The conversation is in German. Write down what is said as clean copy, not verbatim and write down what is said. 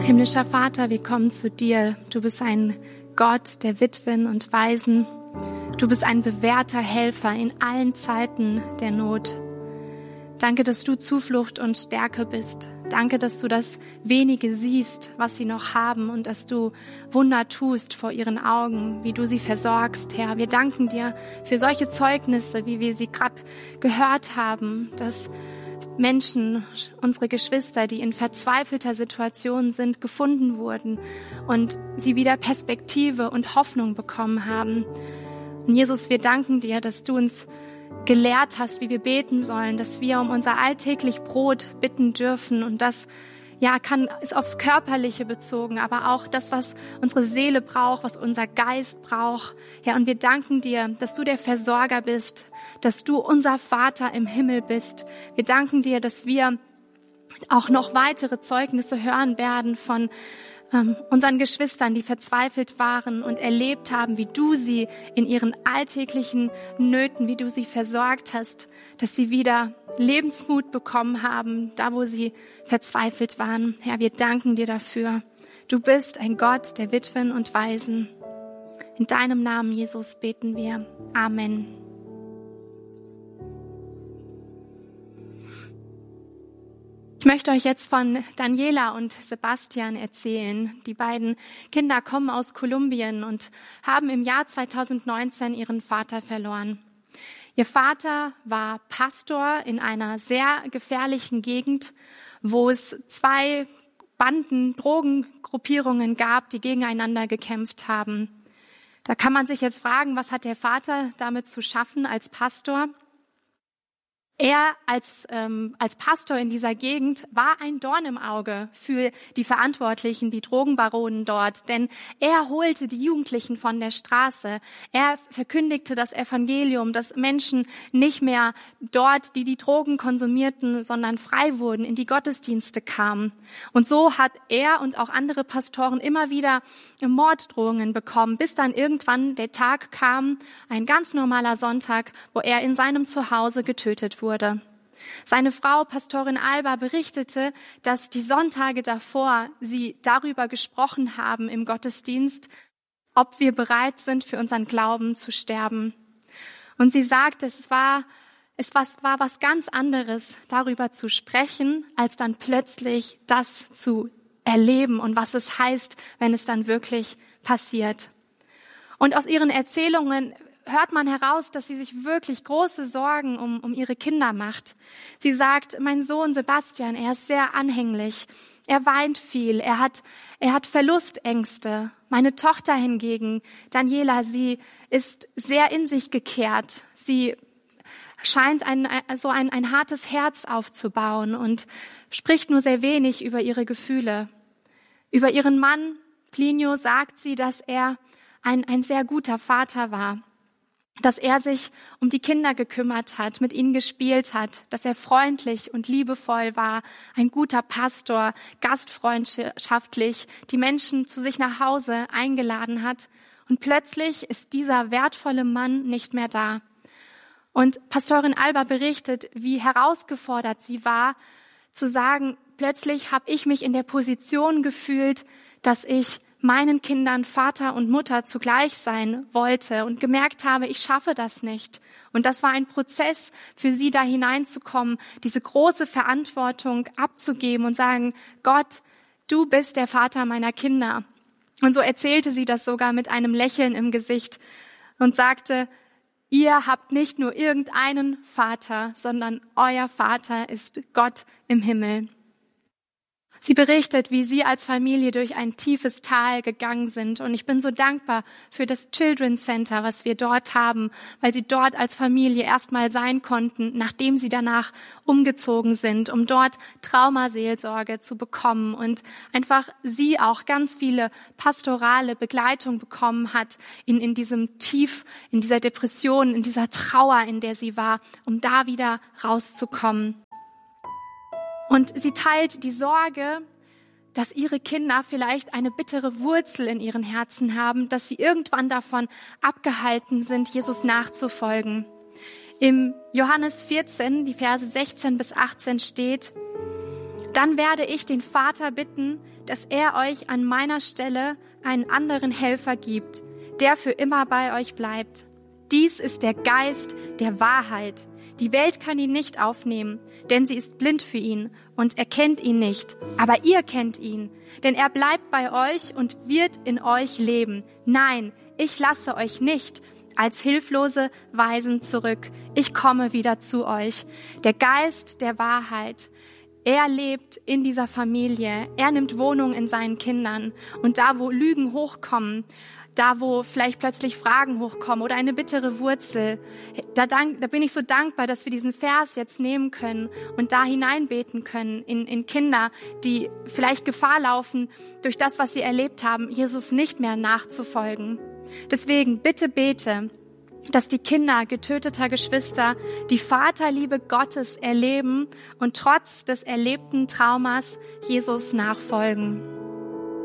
Himmlischer Vater, wir kommen zu dir. Du bist ein Gott der Witwen und Waisen. Du bist ein bewährter Helfer in allen Zeiten der Not. Danke, dass du Zuflucht und Stärke bist. Danke, dass du das Wenige siehst, was sie noch haben und dass du Wunder tust vor ihren Augen, wie du sie versorgst, Herr. Wir danken dir für solche Zeugnisse, wie wir sie gerade gehört haben, dass Menschen, unsere Geschwister, die in verzweifelter Situation sind, gefunden wurden und sie wieder Perspektive und Hoffnung bekommen haben. Und Jesus, wir danken dir, dass du uns gelehrt hast, wie wir beten sollen, dass wir um unser alltäglich Brot bitten dürfen und das ist aufs Körperliche bezogen, aber auch das, was unsere Seele braucht, was unser Geist braucht. Ja, und wir danken dir, dass du der Versorger bist, dass du unser Vater im Himmel bist. Wir danken dir, dass wir auch noch weitere Zeugnisse hören werden von unseren Geschwistern, die verzweifelt waren und erlebt haben, wie du sie in ihren alltäglichen Nöten, wie du sie versorgt hast, dass sie wieder Lebensmut bekommen haben, da wo sie verzweifelt waren. Herr, wir danken dir dafür. Du bist ein Gott der Witwen und Waisen. In deinem Namen, Jesus, beten wir. Amen. Ich möchte euch jetzt von Daniela und Sebastian erzählen. Die beiden Kinder kommen aus Kolumbien und haben im Jahr 2019 ihren Vater verloren. Ihr Vater war Pastor in einer sehr gefährlichen Gegend, wo es 2 Banden, Drogengruppierungen gab, die gegeneinander gekämpft haben. Da kann man sich jetzt fragen, was hat der Vater damit zu schaffen als Pastor? Er als Pastor in dieser Gegend war ein Dorn im Auge für die Verantwortlichen, die Drogenbaronen dort, denn er holte die Jugendlichen von der Straße. Er verkündigte das Evangelium, dass Menschen nicht mehr dort, die Drogen konsumierten, sondern frei wurden, in die Gottesdienste kamen. Und so hat er und auch andere Pastoren immer wieder Morddrohungen bekommen, bis dann irgendwann der Tag kam, ein ganz normaler Sonntag, wo er in seinem Zuhause getötet wurde. Seine Frau, Pastorin Alba, berichtete, dass die Sonntage davor sie darüber gesprochen haben im Gottesdienst, ob wir bereit sind, für unseren Glauben zu sterben. Und sie sagte, es war was ganz anderes, darüber zu sprechen, als dann plötzlich das zu erleben und was es heißt, wenn es dann wirklich passiert. Und aus ihren Erzählungen hört man heraus, dass sie sich wirklich große Sorgen um ihre Kinder macht. Sie sagt, mein Sohn Sebastian, er ist sehr anhänglich. Er weint viel. Er hat Verlustängste. Meine Tochter hingegen, Daniela, sie ist sehr in sich gekehrt. Sie scheint ein hartes Herz aufzubauen und spricht nur sehr wenig über ihre Gefühle. Über ihren Mann, Plinio, sagt sie, dass er ein sehr guter Vater war, dass er sich um die Kinder gekümmert hat, mit ihnen gespielt hat, dass er freundlich und liebevoll war, ein guter Pastor, gastfreundschaftlich, die Menschen zu sich nach Hause eingeladen hat. Und plötzlich ist dieser wertvolle Mann nicht mehr da. Und Pastorin Alba berichtet, wie herausgefordert sie war, zu sagen, plötzlich habe ich mich in der Position gefühlt, dass ich meinen Kindern Vater und Mutter zugleich sein wollte und gemerkt habe, ich schaffe das nicht. Und das war ein Prozess für sie, da hineinzukommen, diese große Verantwortung abzugeben und sagen, Gott, du bist der Vater meiner Kinder. Und so erzählte sie das sogar mit einem Lächeln im Gesicht und sagte, ihr habt nicht nur irgendeinen Vater, sondern euer Vater ist Gott im Himmel. Sie berichtet, wie sie als Familie durch ein tiefes Tal gegangen sind. Und ich bin so dankbar für das Children's Center, was wir dort haben, weil sie dort als Familie erstmal sein konnten, nachdem sie danach umgezogen sind, um dort Traumaseelsorge zu bekommen und einfach sie auch ganz viele pastorale Begleitung bekommen hat in diesem Tief, in dieser Depression, in dieser Trauer, in der sie war, um da wieder rauszukommen. Und sie teilt die Sorge, dass ihre Kinder vielleicht eine bittere Wurzel in ihren Herzen haben, dass sie irgendwann davon abgehalten sind, Jesus nachzufolgen. Im Johannes 14, die Verse 16 bis 18 steht, dann werde ich den Vater bitten, dass er euch an meiner Stelle einen anderen Helfer gibt, der für immer bei euch bleibt. Dies ist der Geist der Wahrheit. Die Welt kann ihn nicht aufnehmen, denn sie ist blind für ihn und erkennt ihn nicht. Aber ihr kennt ihn, denn er bleibt bei euch und wird in euch leben. Nein, ich lasse euch nicht als hilflose Waisen zurück. Ich komme wieder zu euch. Der Geist der Wahrheit, er lebt in dieser Familie. Er nimmt Wohnung in seinen Kindern. Und da, wo Lügen hochkommen, da, wo vielleicht plötzlich Fragen hochkommen oder eine bittere Wurzel, da bin ich so dankbar, dass wir diesen Vers jetzt nehmen können und da hineinbeten können in Kinder, die vielleicht Gefahr laufen, durch das, was sie erlebt haben, Jesus nicht mehr nachzufolgen. Deswegen bitte bete, dass die Kinder getöteter Geschwister die Vaterliebe Gottes erleben und trotz des erlebten Traumas Jesus nachfolgen.